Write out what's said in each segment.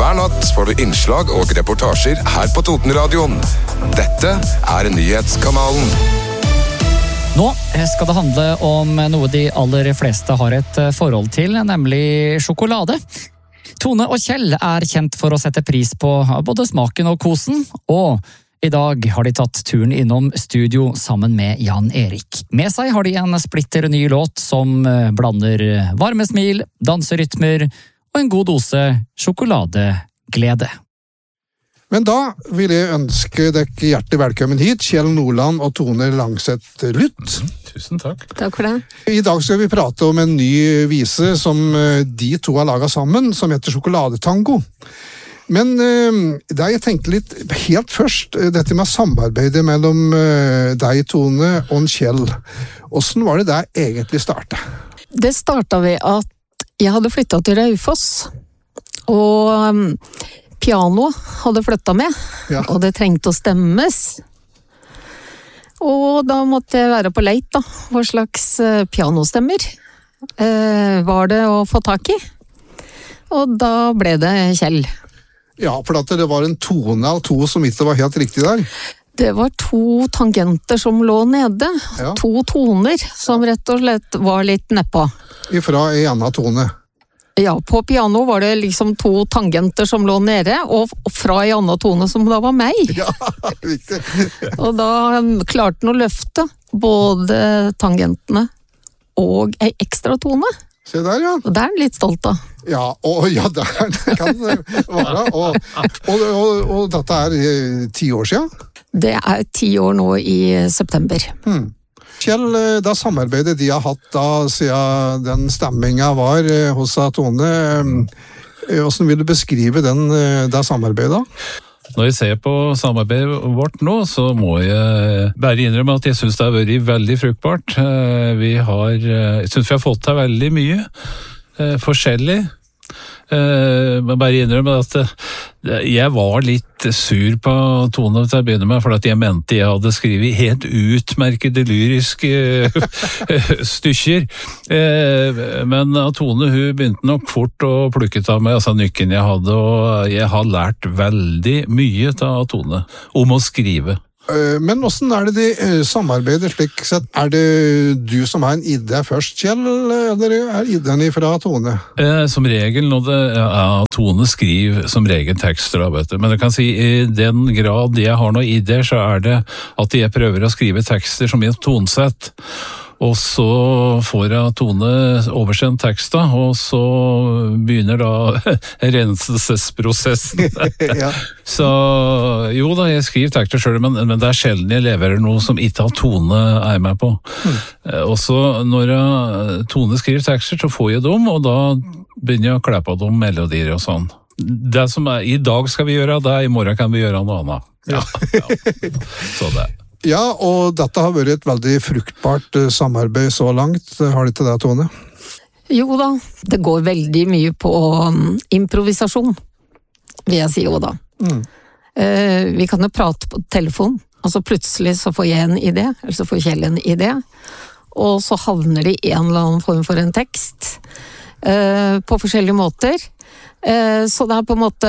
Hver natt får du innslag og reportasjer her på Totenradioen. Dette Nyhetskanalen. Nå skal det handle om noe de aller fleste har et forhold til, nemlig sjokolade. Tone og Kjell kjent for å sette pris på både smaken og kosen, og i dag har de tatt turen innom studio sammen med Jan Erik. Med seg har de en splitter ny låt som blander varme smil, danserytmer og en god dose sjokoladeglede. Men da vil jeg ønske dere hjertelig velkommen hit, Kjell Nordland og Tone Langseth Lyth. Tusen takk. Takk for det. I dag skal vi prate om en ny vise som de to har laget sammen, som heter Sjokoladetango. Men da jeg tenkte litt helt først, dette med samarbeidet mellom deg, Tone, og Kjell. Hvordan var det der egentlig startet? Det startet ved at jeg hadde flyttet til Raufoss, og piano hadde flyttet med, og det trengte å stemmes. Og da måtte jeg være på leit, da. Hva slags pianostemmer var det å få tak i? Og da ble det Kjell. Ja, for at det var en tone av to som ikke var helt riktig der. Det var to tangenter som lå nede. Ja. To toner som rett og slett var litt nedpå. Ifra en annen tone. Ja, på piano var det liksom to tangenter som lå nede, og fra en annen tone som da var meg. Ja, riktig. Og da klarte den å løfte både tangentene og en ekstra tone. Se der, ja. Og det er den litt stolt av. Ja, det kan det være. Og dette 10 år siden? Det 10 år nå i september. Kjell, da samarbeidet de har hatt da siden den stemmingen var hos Tone, hvordan vil du beskrive det samarbeidet da? Når jeg ser på samarbeidet vårt nå, så må jeg bare innrømme at jeg synes det har vært veldig fruktbart. Jeg synes vi har fått til veldig mye forskjellig. Men bare innrømme at jeg var litt sur på Tone til å begynne med, for at jeg mente jeg hadde skrevet helt utmerkede lyriske stykker. Men Tone, hun begynte nok fort å plukke av meg, altså nykken jeg hadde, og jeg har lært veldig mye av Tone om å skrive. Men hvordan det de samarbeider slik sett? Det du som har en idé først, Kjell, eller ideen fra Tone? Som regel, Tone skriver som regel tekster, vet du. Men jeg kan si, i den grad jeg har noen ideer, så det at jeg prøver å skrive tekster som i et tonesett. Og så får jeg Tone oversendt teksta, og så begynner da renselsesprosessen. Ja. Så jo da, jeg skriver tekster selv, men det sjelden jeg leverer noe som ikke har Tone med på. Og så når Tone skriver tekster, så får jeg dem, og da begynner jeg å kle på dem melodier og sånn. Det som i dag skal vi gjøre det, i morgen kan vi gjøre noe annet. Ja. Så det. Ja, og dette har vært et veldig fruktbart samarbeid så langt. Har det til deg, Tone? Jo da, det går veldig mye på improvisasjon, vil jeg si jo da. Vi kan jo prate på telefon, og så plutselig så får jeg en idé, eller så får Kjell en idé, og så havner det i en eller annen form for en tekst, på forskjellige måter. Så det på en måte...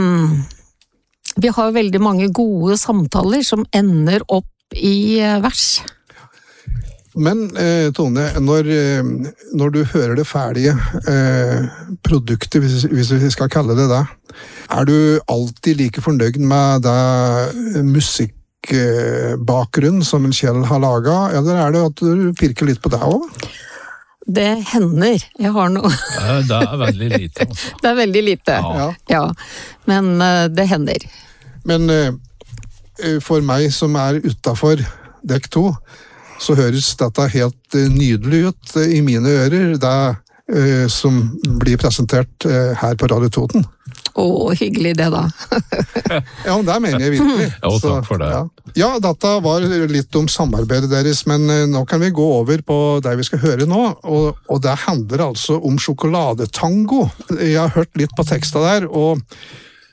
Vi har veldig mange gode samtaler som ender opp i vers. Men Tone, når du hører det ferdige produktet, hvis vi skal kalle det det, du alltid like fornøyd med det musikkbakgrunn som en Kjell har laget, eller det at du pirker litt på det også? Det hender. Jeg har noe. Det veldig lite. Også. Det veldig lite, ja. Men det hender. Men for meg som utenfor dekk 2, så høres dette helt nydelig ut i mine ører, det som blir presentert her på Radio Toten. Hyggelig det da. Ja, det mener jeg virkelig. Ja, takk for det. Ja, dette var litt om samarbeidet deres, men nå kan vi gå over på det vi skal høre nå, og det handler altså om sjokoladetango. Jeg har hørt litt på teksten der, og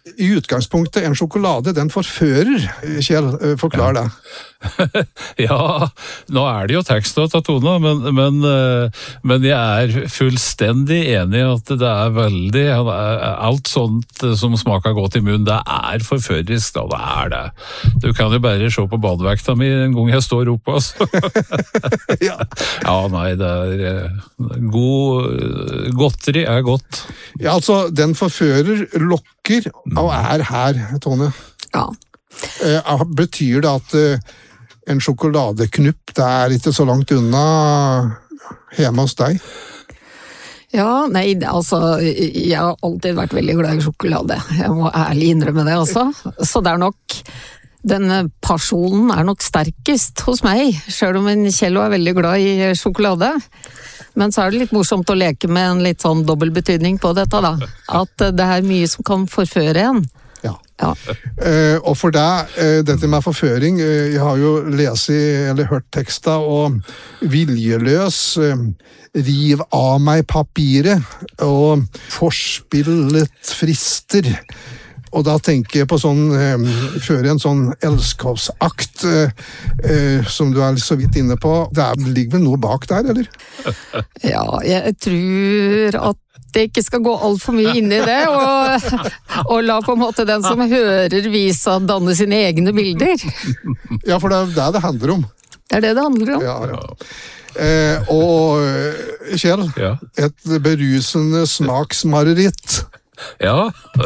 i utgangspunktet en sjokolade, den forfører, Kjell, forklar det. Ja, nå det jo tekst av Tone, men jeg fullstendig enig i at det veldig, alt sånt som smaker godt i munnen, det forførerisk, da, det det. Du kan jo bare se på badevekta mi en gang jeg står oppe, altså. Ja, nei, det godteri godt. Ja, altså, den forfører, lokker, og her, Tone. Ja. Betyr det at en sjokoladeknupp, det ikke så langt unna hjemme hos deg? Ja, nei, altså, jeg har alltid vært veldig glad i sjokolade. Jeg må ærlig innrømme det også. Så det nok, den passionen nok sterkest hos meg, selv om en Kjell veldig glad i sjokolade. Men så det litt morsomt å leke med en litt sånn dobbelt betydning på dette da. At det mye som kan forføre en. Ja. Og for deg, dette med forføring, jeg har jo lest eller hørt teksta, og viljeløs, riv av meg papiret, og forspillet frister. Og da tenker jeg på føre en sånn elskovsakt, som du så vidt inne på. Det ligger vel noe bak der, eller? Ja, jeg tror at det ikke skal gå alt for mye inn i det, og la på en måte den som hører visa danne sine egne bilder. Ja, for det det handler om. Det det handler om. Ja. Og Kjell, et berusende smaksmareritt. Ja,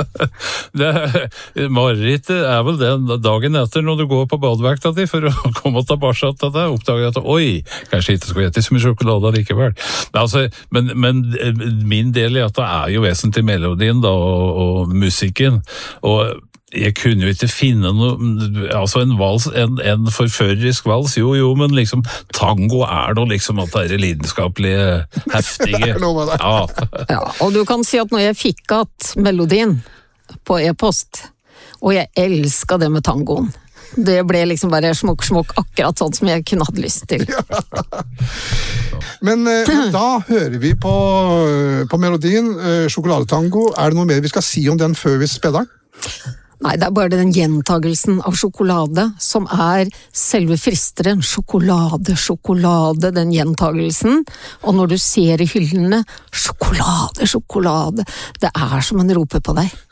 marerittet vel den dagen etter når du går på badevekta di for å komme tilbake til det, oppdager at oi, kanskje ikke skal spise så mye sjokolade likevel. Altså, men min del i at det jo vesentlig melodien da, og musikken, og jeg kunne jo ikke finne noe, altså en vals, en forførerisk vals, jo, men liksom tango noe liksom at det lidenskapelige, heftige. Ja, og du kan si at når jeg fikk at melodien på e-post, og jeg elsket det med tangoen, det ble liksom bare smokk, akkurat sånn som jeg kunne hatt lyst til. Men da hører vi på melodien, sjokoladetango. Det noe mer vi skal si om den før vi spiller? Nei, det bare den gjentagelsen av sjokolade som selve fristeren. Sjokolade, den gjentagelsen. Og når du ser i hyllene, sjokolade, det som en roper på deg.